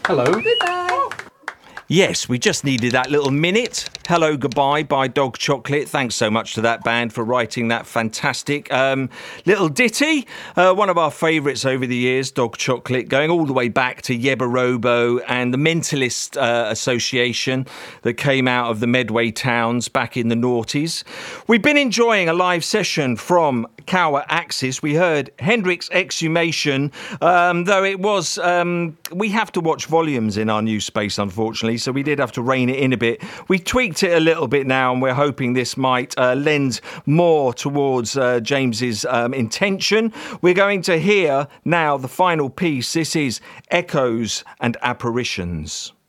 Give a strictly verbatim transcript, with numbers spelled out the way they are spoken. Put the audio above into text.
Hello. Goodbye. Yes, we just needed that little minute. Hello, Goodbye by Dog Chocolate. Thanks so much to that band for writing that fantastic um, little ditty. Uh, one of our favourites over the years, Dog Chocolate, going all the way back to Yebba Robo and the Mentalist uh, Association that came out of the Medway towns back in the noughties. We've been enjoying a live session from Cower Axis. We heard Hendrix Exhumation, um, though it was... Um, we have to watch volumes in our new space, unfortunately, so we did have to rein it in a bit. We tweaked it a little bit now, and we're hoping this might uh, lend more towards uh, James's um, intention. We're going to hear now the final piece. This is Echoes and Apparitions.